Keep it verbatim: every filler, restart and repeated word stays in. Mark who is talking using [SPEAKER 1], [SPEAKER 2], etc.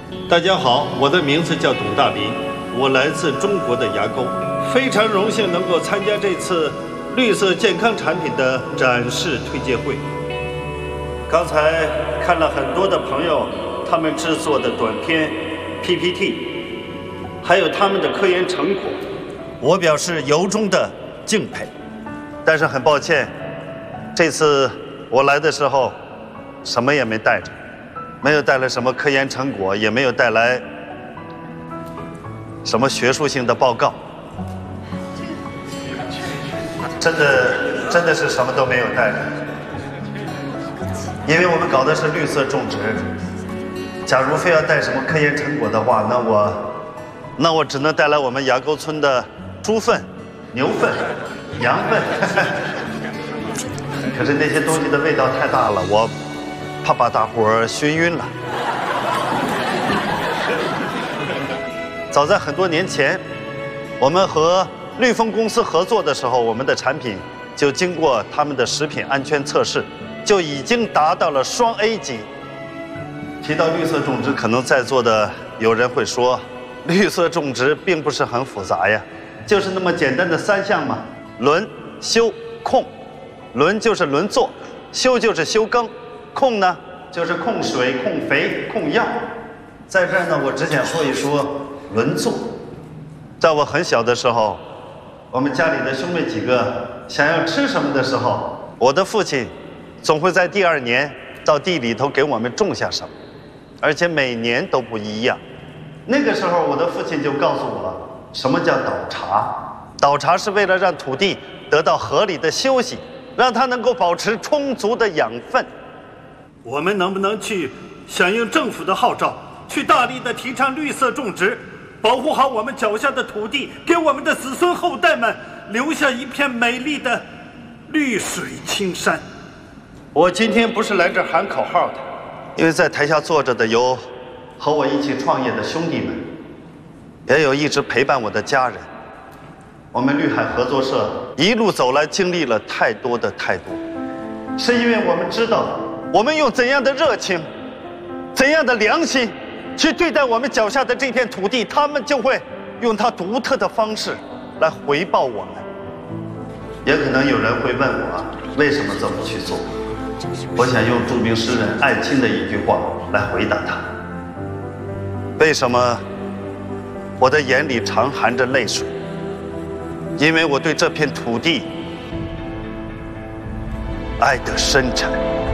[SPEAKER 1] 大家好，我的名字叫董大林，我来自中国的牙沟，非常荣幸能够参加这次绿色健康产品的展示推介会。刚才看了很多的朋友他们制作的短片、P P T， 还有他们的科研成果，我表示由衷的敬佩。但是很抱歉，这次我来的时候什么也没带着，没有带来什么科研成果，也没有带来什么学术性的报告。真的真的是什么都没有带着，因为我们搞的是绿色种植。假如非要带什么科研成果的话，那我那我只能带来我们牙沟村的猪粪、牛粪、羊粪。可是那些东西的味道太大了，我怕把大伙儿熏晕了。早在很多年前，我们和绿丰公司合作的时候，我们的产品就经过他们的食品安全测试，就已经达到了双 A 级。提到绿色种植，可能在座的有人会说，绿色种植并不是很复杂呀，就是那么简单的三项嘛：轮、休、控。轮就是轮作，休就是休耕，控呢就是控水、控肥、控药。在这儿呢，我只想说一说轮作。在我很小的时候，我们家里的兄妹几个想要吃什么的时候，我的父亲总会在第二年到地里头给我们种下什么，而且每年都不一样。那个时候，我的父亲就告诉我，什么叫倒茶？倒茶是为了让土地得到合理的休息，让它能够保持充足的养分。我们能不能去响应政府的号召，去大力的提倡绿色种植，保护好我们脚下的土地，给我们的子孙后代们留下一片美丽的绿水青山？我今天不是来这儿喊口号的，因为在台下坐着的有和我一起创业的兄弟们，也有一直陪伴我的家人。我们绿海合作社一路走来，经历了太多的太多，是因为我们知道，我们用怎样的热情、怎样的良心去对待我们脚下的这片土地，他们就会用他独特的方式来回报我们。也可能有人会问我，为什么这么去做？我想用著名诗人艾青的一句话来回答他：为什么我的眼里常含着泪水？因为我对这片土地爱得深沉。